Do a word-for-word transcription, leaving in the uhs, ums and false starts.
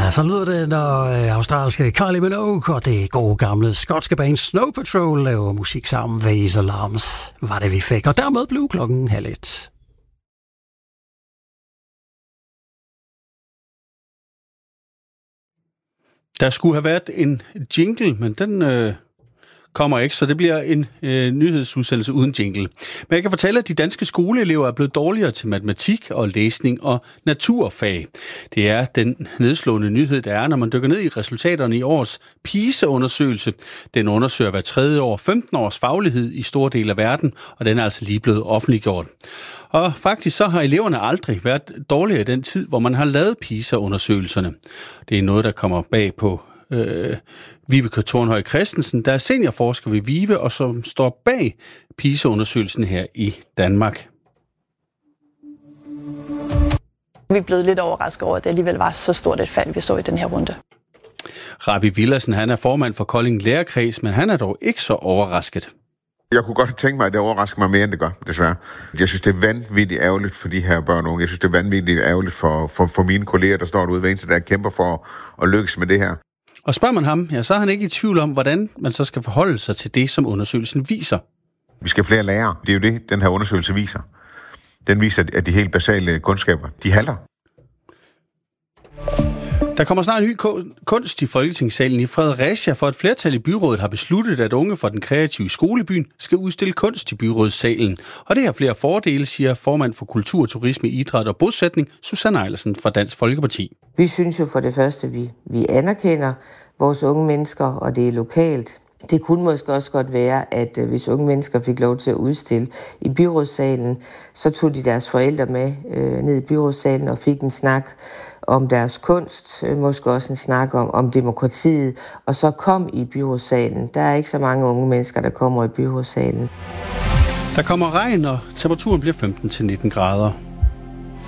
Ja, så lyder det, når øh, australske Kylie Minogue og det gode gamle skotske band Snow Patrol laver musik sammen. These Alarms var det, vi fik. Og dermed blev klokken halv et. Der skulle have været en jingle, men den øh, kommer ikke, så det bliver en øh, nyhedsudsendelse uden jingle. Men jeg kan fortælle, at de danske skoleelever er blevet dårligere til matematik og læsning og naturfag. Det er den nedslående nyhed, der er, når man dykker ned i resultaterne i årets PISA-undersøgelse. Den undersøger hver tredje år femten års faglighed i store dele af verden, og den er altså lige blevet offentliggjort. Og faktisk så har eleverne aldrig været dårligere i den tid, hvor man har lavet PISA-undersøgelserne. Det er noget, der kommer bag på øh, Vibeke Tornhøj Christensen, der er seniorforsker ved VIVE, og som står bag PISA-undersøgelsen her i Danmark. Vi er blevet lidt overrasket over, at det alligevel var så stort et fald, vi så i den her runde. Ravi Villadsen, han er formand for Kolding Lærerkreds, men han er dog ikke så overrasket. Jeg kunne godt tænke mig, at det overrasker mig mere, end det gør, desværre. Jeg synes, det er vanvittigt ærgerligt for de her børn og unge. Jeg synes, det er vanvittigt ærgerligt for, for, for mine kolleger, der står derude hver eneste dag, kæmper for at lykkes med det her. Og spørger man ham, ja, så er han ikke i tvivl om, hvordan man så skal forholde sig til det, som undersøgelsen viser. Vi skal have flere lærere. Det er jo det, den her undersøgelse viser. Den viser, at de helt basale kundskaber, de halter. Der kommer snart ny kunst i Folketingssalen i Fredericia, for et flertal i byrådet har besluttet, at unge fra den kreative skolebyen skal udstille kunst i byrådssalen. Og det har flere fordele, siger formand for Kultur, Turisme, Idræt og Bosætning, Susanne Eilersen fra Dansk Folkeparti. Vi synes jo for det første, at vi, vi anerkender vores unge mennesker, og det er lokalt. Det kunne måske også godt være, at hvis unge mennesker fik lov til at udstille i byrådssalen, så tog de deres forældre med øh, ned i byrådssalen og fik en snak om deres kunst, måske også en snak om, om demokratiet, og så kom i byrådssalen. Der er ikke så mange unge mennesker, der kommer i byrådssalen. Der kommer regn, og temperaturen bliver femten til nitten grader.